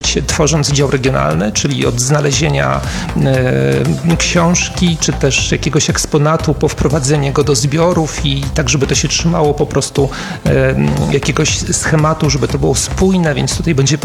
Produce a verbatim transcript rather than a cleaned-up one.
robić, tworząc dział regionalny, czyli od znalezienia e, książki, czy też jakiegoś eksponatu po wprowadzenie go do zbiorów i tak, żeby to się trzymało po prostu e, jakiegoś schematu, żeby to było spójne, więc tutaj będzie